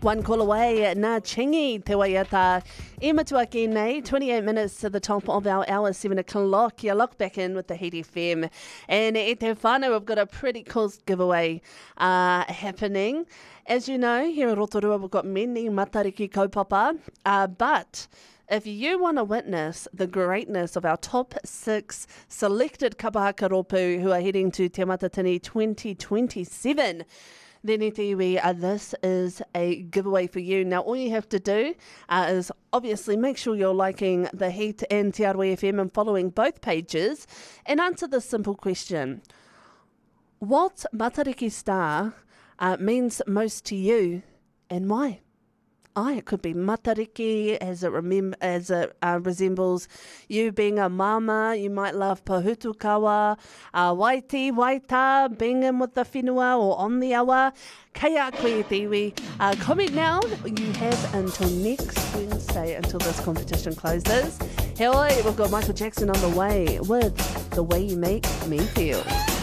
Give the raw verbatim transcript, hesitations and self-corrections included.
One call away, Ngā Chingi, Te Waiata. E matua ki nei, twenty-eight minutes to the top of our hour, seven o'clock. You lock back in with the Heat F M. And e te whānau, we've got a pretty cool giveaway uh, happening. As you know, here at Rotorua, we've got many matariki kaupapa. Uh, but if you want to witness the greatness of our top six selected kapahaka ropu who are heading to Te Matatini twenty twenty-seven, then e te iwi, uh, this is a giveaway for you. Now, all you have to do uh, is obviously make sure you're liking The Heat and Te Aroha F M and following both pages and answer this simple question. What matariki star uh, means most to you and why? Oh, it could be matariki as it, remem- as it uh, resembles you being a mama. You might love Pahutukawa, uh, Waiti, Waita, being in with the whenua or on the awa. Kei a koe te iwi. Uh, comment now. You have until next Wednesday until this competition closes. Hey, we've got Michael Jackson on the way with The Way You Make Me Feel.